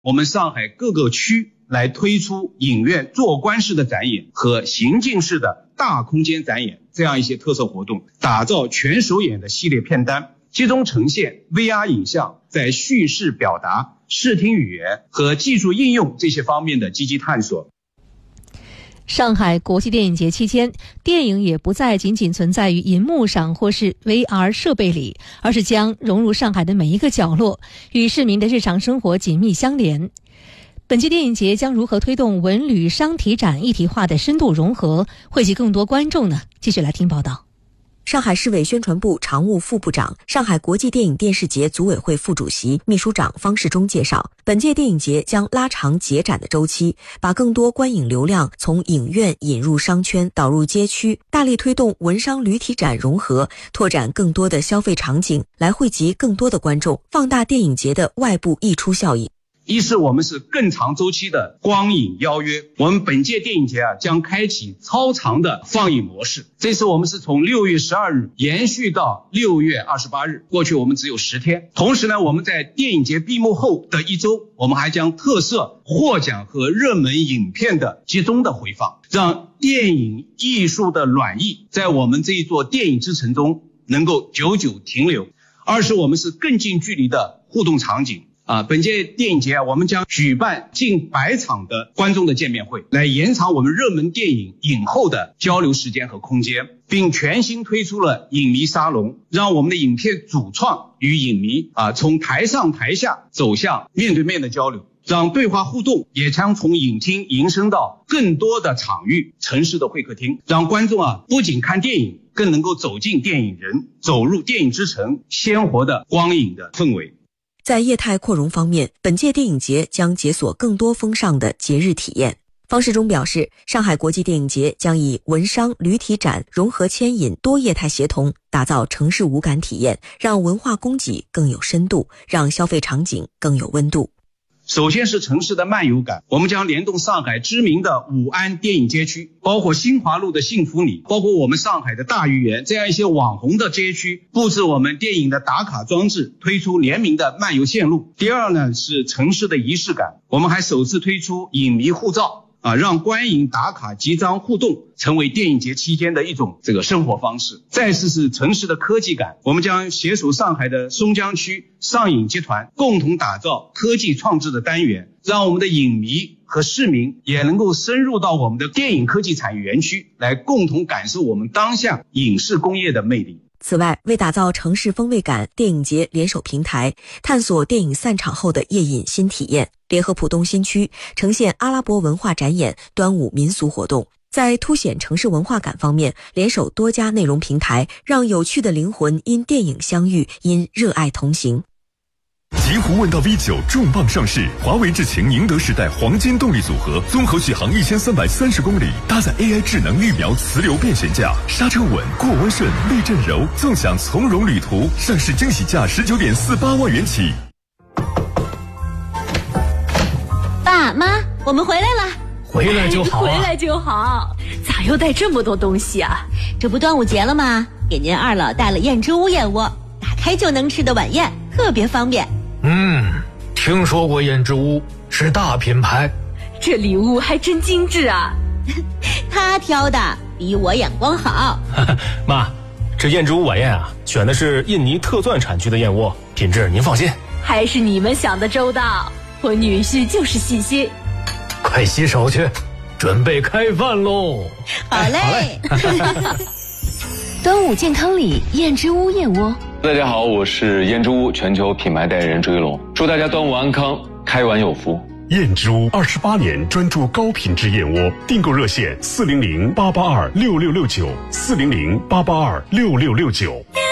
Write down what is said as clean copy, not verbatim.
我们上海各个区来推出影院坐观式的展演和行进式的大空间展演这样一些特色活动，打造全首演的系列片单，集中呈现 VR 影像在叙事表达、视听语言和技术应用这些方面的积极探索。 上海国际电影节期间，电影也不再仅仅存在于银幕上或是 VR 设备里，而是将融入上海的每一个角落，与市民的日常生活紧密相连。本届电影节将如何推动文旅商体展一体化的深度融合，惠及更多观众呢？继续来听报道。 上海市委宣传部常务副部长、上海国际电影电视节组委会副主席、秘书长方世忠介绍，本届电影节将拉长节展的周期，把更多观影流量从影院引入商圈，导入街区，大力推动文商旅体展融合，拓展更多的消费场景，来惠及更多的观众，放大电影节的外部溢出效应。 一是我们是更长周期的光影邀约，我们本届电影节将开启超长的放映模式。这次我们是从6月12日延续到6月28日，过去我们只有10天。同时呢，我们在电影节闭幕后的1周，我们还将特色获奖和热门影片的集中的回放，让电影艺术的暖意在我们这一座电影之城中能够久久停留。二是我们是更近距离的互动场景。本届电影节我们将举办近100场的观众的见面会，来延长我们热门电影影后的交流时间和空间，并全新推出了影迷沙龙，让我们的影片主创与影迷从台上台下走向面对面的交流，让对话互动也将从影厅延伸到更多的场域、城市的会客厅，让观众不仅看电影，更能够走进电影人，走入电影之城鲜活的光影的氛围。 在业态扩容方面，本届电影节将解锁更多风尚的节日体验。方世忠表示，上海国际电影节将以文商旅体展融合牵引多业态协同，打造城市五感体验，让文化供给更有深度，让消费场景更有温度。 首先是城市的漫游感，我们将联动上海知名的武安电影街区，包括新华路的幸福里，包括我们上海的大鱼园，这样一些网红的街区，布置我们电影的打卡装置，推出联名的漫游线路。第二呢，是城市的仪式感，我们还首次推出影迷护照，让观影打卡集章互动成为电影节期间的一种生活方式。再次是城市的科技感，我们将携手上海的松江区上影集团，共同打造科技创制的单元，让我们的影迷和市民也能够深入到我们的电影科技产业园区，来共同感受我们当下影视工业的魅力。 此外，为打造城市风味感，电影节联手平台，探索电影散场后的夜饮新体验，联合浦东新区呈现阿拉伯文化展演、端午民俗活动。在凸显城市文化感方面，联手多家内容平台，让有趣的灵魂因电影相遇，因热爱同行。 极狐问道 V9 重磅上市，华为智擎宁德时代黄金动力组合，综合续航1330公里，搭载 AI 智能预瞄磁流变悬架，刹车稳，过弯顺，避震柔，纵享从容旅途。上市惊喜价19.48万元起。 爸妈，我们回来了。 回来就好， 回来就好。咋又带这么多东西啊？这不端午节了吗？给您二老带了燕之屋燕窝，打开就能吃的晚宴，特别方便。 听说过燕之屋，是大品牌。 这礼物还真精致啊。他挑的比我眼光好。 妈，这燕之屋晚宴选的是印尼特钻产区的燕窝，品质您放心。 还是你们想的周到，我女婿就是细心。 快洗手去，准备开饭喽。 好嘞。 端午健康礼，燕之屋燕窝。 大家好，我是燕之屋全球品牌代言人追龙，祝大家端午安康，开碗有福。 燕之屋28年专注高品质燕窝，订购热线400-882-6669，400-882-6669。